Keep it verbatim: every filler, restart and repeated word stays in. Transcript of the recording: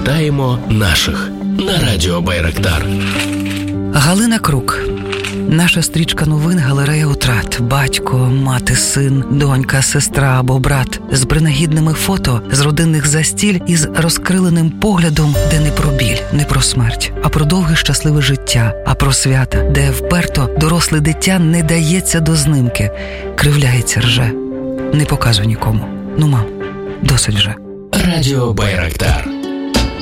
Пам'ятаємо наших на радіо Байрактар. Галина Крук. Наша стрічка новин галерея утрат. Батько, мати, син, донька, сестра або брат. З принагідними фото з родинних застіль і з розкриленим поглядом, де не про біль, не про смерть, а про довге щасливе життя, а про свята, де вперто доросле дитя не дається до знимки, кривляється, рже. Не показуй нікому. Ну, мам, досить вже. Радіо Байрактар.